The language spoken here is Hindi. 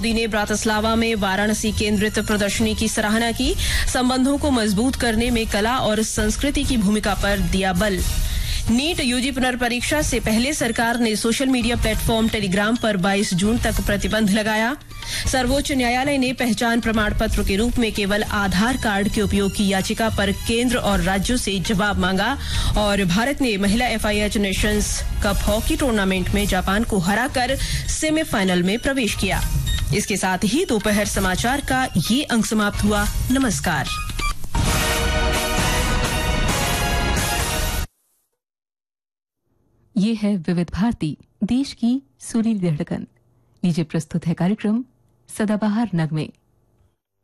मोदी ने ब्रातिस्लावा में वाराणसी केंद्रित प्रदर्शनी की सराहना की। संबंधों को मजबूत करने में कला और संस्कृति की भूमिका पर दिया बल। नीट यूजी पुनर्परीक्षा से पहले सरकार ने सोशल मीडिया प्लेटफॉर्म टेलीग्राम पर 22 जून तक प्रतिबंध लगाया। सर्वोच्च न्यायालय ने पहचान प्रमाण पत्र के रूप में केवल आधार कार्ड के उपयोग की याचिका पर केंद्र और राज्यों से जवाब मांगा। और भारत ने महिला FIH Nations cup hockey tournament में जापान को हराकर सेमीफाइनल में प्रवेश किया। इसके साथ ही दोपहर समाचार का ये अंक समाप्त हुआ। नमस्कार। ये है विविध भारती, देश की सुरीली धड़कन। लीजिए प्रस्तुत है कार्यक्रम सदाबहार नगमे।